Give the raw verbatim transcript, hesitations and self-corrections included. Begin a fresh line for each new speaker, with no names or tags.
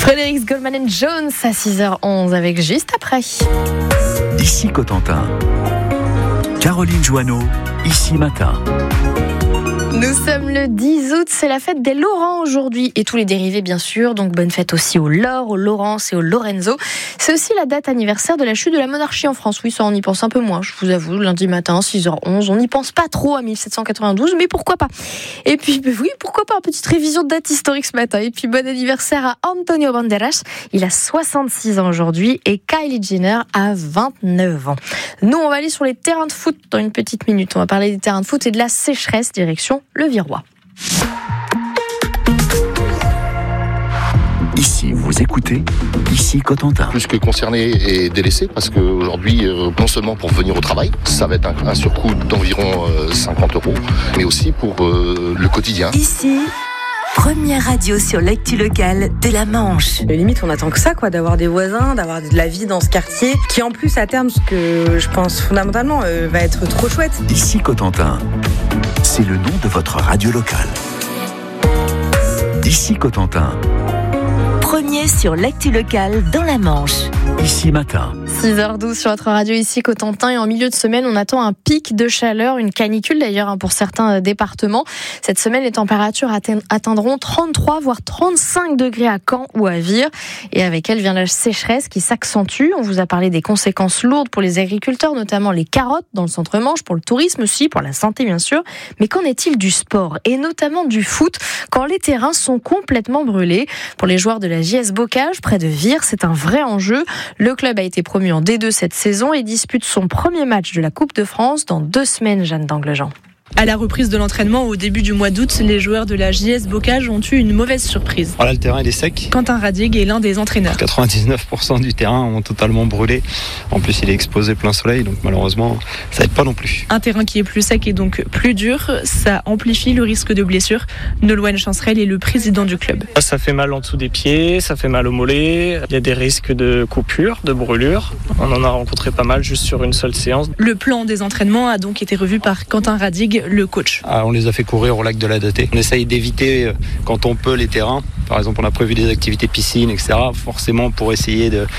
Frédéric Goldman and Jones à six heures onze avec juste après.
Ici Cotentin. Caroline Joanneau, ici matin.
Nous sommes le dix août, c'est la fête des Laurents aujourd'hui et tous les dérivés bien sûr, donc bonne fête aussi au Laure, au Laurence et au Lorenzo. C'est aussi la date anniversaire de la chute de la monarchie en France. Oui, ça on y pense un peu moins, je vous avoue, lundi matin, six heures onze, on n'y pense pas trop à mille sept cent quatre-vingt-douze, mais pourquoi pas. Et puis oui, pourquoi pas, une petite révision de date historique ce matin. Et puis bon anniversaire à Antonio Banderas, il a soixante-six ans aujourd'hui et Kylie Jenner a vingt-neuf ans. Nous on va aller sur les terrains de foot dans une petite minute, on va parler des terrains de foot et de la sécheresse direction le Virois.
Ici, vous écoutez, ici Cotentin.
Plus que concerné et délaissé, parce qu'aujourd'hui, euh, non seulement pour venir au travail, ça va être un, un surcoût d'environ euh, cinquante euros, mais aussi pour euh, le quotidien.
Ici, première radio sur l'actu locale de la Manche.
Et limite, on attend que ça, quoi, d'avoir des voisins, d'avoir de la vie dans ce quartier, qui en plus, à terme, ce que je pense fondamentalement, euh, va être trop chouette.
Ici Cotentin, c'est le nom de votre radio locale. Ici Cotentin.
Premier sur l'actu locale dans la Manche.
Ici matin.
six heures douze sur votre radio ici Cotentin et en milieu de semaine on attend un pic de chaleur, une canicule d'ailleurs hein, pour certains départements. Cette semaine les températures atteindront trente-trois voire trente-cinq degrés à Caen ou à Vire et avec elle vient la sécheresse qui s'accentue. On vous a parlé des conséquences lourdes pour les agriculteurs, notamment les carottes dans le centre-Manche, pour le tourisme aussi, pour la santé bien sûr. Mais qu'en est-il du sport et notamment du foot quand les terrains sont complètement brûlés? Pour les joueurs de la J S Bocage près de Vire, c'est un vrai enjeu. Le club a été promu en D deux cette saison et dispute son premier match de la Coupe de France dans deux semaines, Jeanne d'Anglejean.
À la reprise de l'entraînement au début du mois d'août, les joueurs de la J S Bocage ont eu une mauvaise surprise.
Voilà, le terrain il est sec.
Quentin Radig est l'un des entraîneurs.
quatre-vingt-dix-neuf pour cent du terrain ont totalement brûlé. En plus, il est exposé plein soleil, donc malheureusement, ça aide pas non plus.
Un terrain qui est plus sec et donc plus dur, ça amplifie le risque de blessure. Nolwenn Chancerelle est le président du club.
Ça fait mal en dessous des pieds, ça fait mal aux mollets. Il y a des risques de coupure, de brûlure. On en a rencontré pas mal juste sur une seule séance.
Le plan des entraînements a donc été revu par Quentin Radig, le coach.
Ah, on les a fait courir au lac de la Datée. On essaye d'éviter quand on peut les terrains. Par exemple, on a prévu des activités piscine, et cetera. Forcément pour essayer de